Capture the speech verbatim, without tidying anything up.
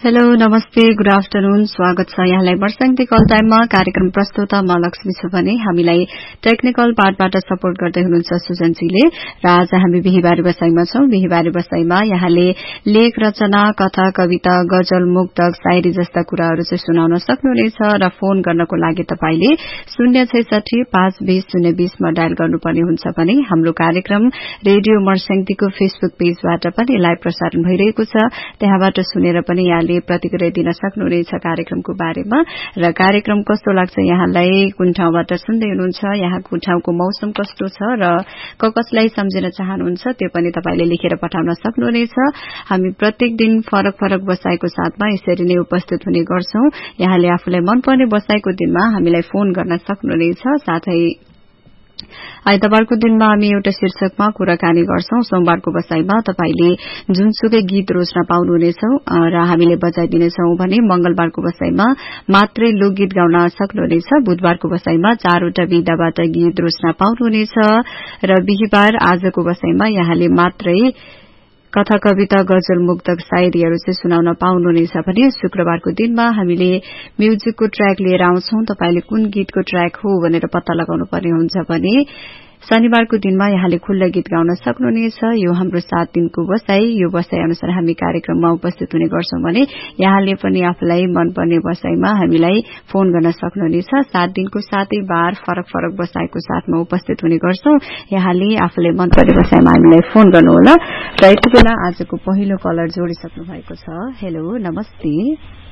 Hello नमस्ते good afternoon स्वागत छ यहाँलाई वर्षाङ्गी कल टाइममा कार्यक्रम प्रस्तुता म लक्ष्मी छु भने हामीलाई टेक्निकल पार्टबाट सपोर्ट गर्दै हुनुहुन्छ सुजनजीले र आज हामी बिहीबारे बसाईमा छौं। बिहीबारे बसाईमा यहाँले लेख रचना कथा कविता गजल मुक्तक शायरी जस्ता कुराहरू चाहिँ सुनाउन सक्नुहुनेछ र फोन गर्नको लागि तपाईले शून्य छैसठी पाँच बीस शून्य बीस मा डायल गर्नुपर्ने हुन्छ भने हाम्रो कार्यक्रम रेडियो मर्स्याङ्गीको फेसबुक पेजबाट पनि लाइभ प्रसारण भइरहेको छ। त्यहाँबाट सुनेर पनि यहाँले प्रतिक्रिया दिन सक्नुहुनेछ कार्यक्रमको बारेमा र कार्यक्रम कस्तो लाग्छ यहाँलाई, कुन ठाउँबाट सुन्दै हुनुहुन्छ, यहाँको ठाउँको मौसम कस्तो छ र क कसलाई सम्झिन चाहनुहुन्छ त्यो पनि तपाईले लेखेर पठाउन सक्नुहुनेछ। हामी प्रत्येक दिन फरक फरक बसाईको साथमा यसरी नै उपस्थित हुने गर्छौं। यहाँले आफूलाई मनपर्ने बसाईको दिनमा हामीलाई फोन गर्न सक्नुहुनेछ। साथै आइतबारको दिनमा हामी एउटा शीर्षकमा कुराकानी गर्छौं। सोमबारको बसाईमा तपाईले जुनसुकै गीत रोज्न पाउनुहुनेछ र हामीले बजाइदिनेछौं भने मंगलबारको बसाईमा मात्रै लोकगीत गाउन सक्नुहुनेछ। बुधबारको बसाईमा चारवटा विधाबाट गीत रोज्न पाउनुहुनेछ र बिहीबार आजको बसाईमा यहाँले मात्रै कथा कविता गजल मुक्तक शायरीहरू चाहिँ सुनाउन पाउनुहुनेछ भने शुक्रबारको दिनमा हामीले म्युजिकको ट्र्याक लिएर आउँछौं। तपाईले कुन गीतको ट्र्याक हो भनेर पत्ता लगाउनु पर्ने हुन्छ भने शनिबारको दिनमा यहाँले खुल्ला गीत गाउन सक्नुहुनेछ। यो हाम्रो सात दिनको बसाई, यो बसाई अनुसार हामी कार्यक्रममा उपस्थित हुने गर्छौं भने यहाँले पनि आफूलाई मनपर्ने बसाईमा हामीलाई फोन गर्न सक्नुहुनेछ। सात दिनको सातै बार फरक फरक बसाईको साथमा उपस्थित हुने गर्छौं। यहाँले आफूलाई मनपर्ने बसाईमा हामीलाई फोन गर्नुहोला र यति बेला आजको पहिलो कलर जोडिसक्नु भएको छ। हेलो नमस्ते।